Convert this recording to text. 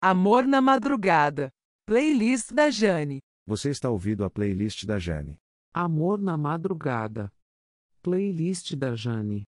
Amor na Madrugada. Playlist da Jane. Você está ouvindo a playlist da Jane. Amor na Madrugada. Playlist da Jane.